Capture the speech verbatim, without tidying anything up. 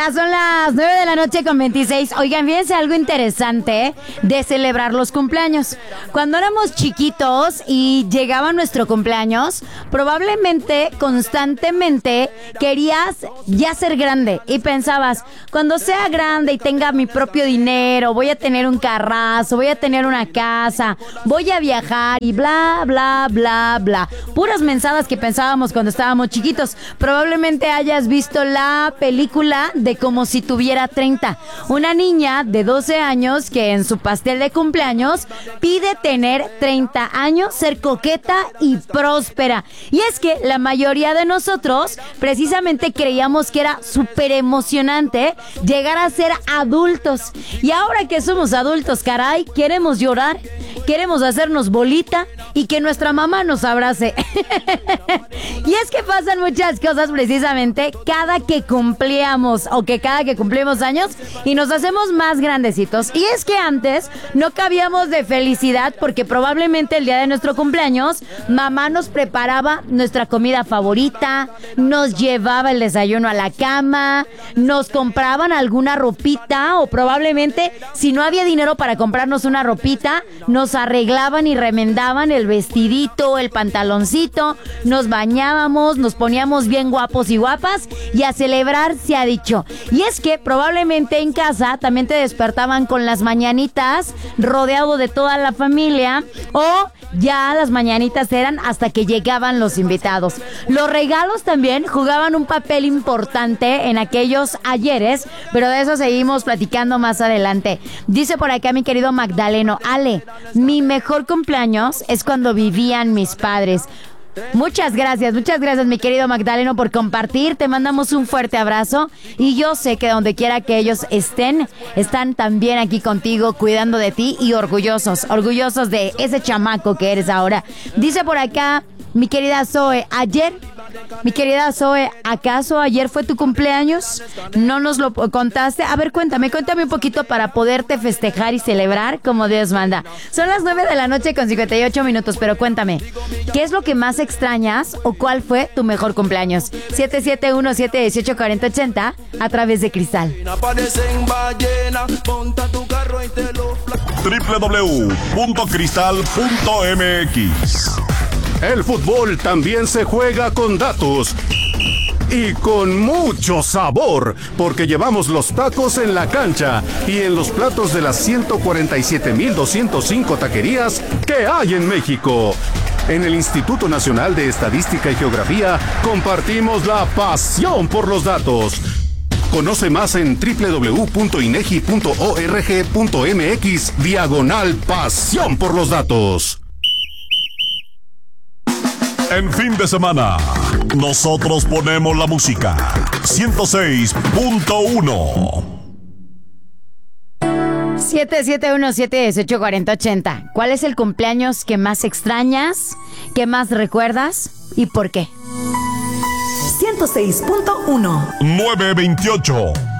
Ya son las nueve de la noche con veintiséis. Oigan, fíjense algo interesante de celebrar los cumpleaños. Cuando éramos chiquitos y llegaba nuestro cumpleaños, probablemente, constantemente, querías ya ser grande y pensabas, cuando sea grande y tenga mi propio dinero, voy a tener un carrazo, voy a tener una casa, voy a viajar y bla, bla, bla, bla. Puras mensadas que pensábamos cuando estábamos chiquitos. Probablemente hayas visto la película de Como si tuviera treinta. Una niña de doce años que en su pastel de cumpleaños pide tener treinta años, ser coqueta y próspera. Y es que la mayoría de nosotros precisamente creíamos que era súper emocionante llegar a ser adultos. Y ahora que somos adultos, caray, queremos llorar, queremos hacernos bolita y que nuestra mamá nos abrace. Y es que pasan muchas cosas precisamente cada que cumplíamos o que cada que cumplimos años y nos hacemos más grandecitos. Y es que antes no cabíamos de felicidad porque probablemente el día de nuestro cumpleaños mamá nos preparaba nuestra comida favorita, nos llevaba el desayuno a la cama, nos compraban alguna ropita o probablemente si no había dinero para comprarnos una ropita, nos arreglaban y remendaban el vestidito, el pantaloncito, nos bañábamos, nos poníamos bien guapos y guapas y a celebrar se ha dicho. Y es que probablemente en casa también te despertaban con las mañanitas rodeado de toda la familia o ya las mañanitas eran hasta que llegaban los invitados. Los regalos también jugaban un papel importante en aquellos ayeres, pero de eso seguimos platicando más adelante. Dice por acá mi querido Magdaleno, Ale, mi mejor cumpleaños es cuando vivían mis padres. Muchas gracias, muchas gracias mi querido Magdaleno por compartir, te mandamos un fuerte abrazo y yo sé que donde quiera que ellos estén, están también aquí contigo cuidando de ti y orgullosos, orgullosos de ese chamaco que eres ahora. Dice por acá mi querida Zoe, ayer, mi querida Zoe, ¿acaso ayer fue tu cumpleaños? ¿No nos lo contaste? A ver, cuéntame, cuéntame un poquito para poderte festejar y celebrar como Dios manda. Son las nueve de la noche con cincuenta y ocho minutos, pero cuéntame, ¿qué es lo que más extrañas o cuál fue tu mejor cumpleaños? siete siete uno, siete uno ocho, cuatro cero ocho cero a través de Cristal. doble u doble u doble u punto cristal punto m x. El fútbol también se juega con datos y con mucho sabor, porque llevamos los tacos en la cancha y en los platos de las ciento cuarenta y siete mil doscientas cinco taquerías que hay en México. En el Instituto Nacional de Estadística y Geografía compartimos la pasión por los datos. Conoce más en doble u doble u doble u punto inegi punto org punto m x diagonal pasión por los datos. En fin de semana, nosotros ponemos la música. ciento seis punto uno. siete siete uno, siete uno ocho, cuatro cero ocho cero. ¿Cuál es el cumpleaños que más extrañas, que más recuerdas y por qué? ciento seis punto uno. nueve veintiocho.